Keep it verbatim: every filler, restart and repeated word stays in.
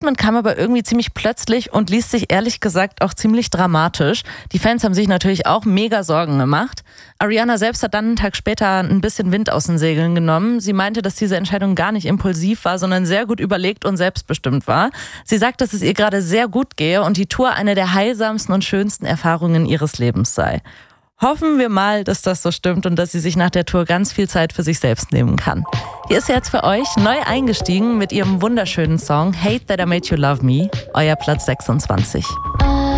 Statement kam aber irgendwie ziemlich plötzlich und liest sich ehrlich gesagt auch ziemlich dramatisch. Die Fans haben sich natürlich auch mega Sorgen gemacht. Ariana selbst hat dann einen Tag später ein bisschen Wind aus den Segeln genommen. Sie meinte, dass diese Entscheidung gar nicht impulsiv war, sondern sehr gut überlegt und selbstbestimmt war. Sie sagt, dass es ihr gerade sehr gut gehe und die Tour eine der heilsamsten und schönsten Erfahrungen ihres Lebens sei. Hoffen wir mal, dass das so stimmt und dass sie sich nach der Tour ganz viel Zeit für sich selbst nehmen kann. Hier ist jetzt für euch neu eingestiegen mit ihrem wunderschönen Song Hate That I Made You Love Me, euer Platz sechsundzwanzig.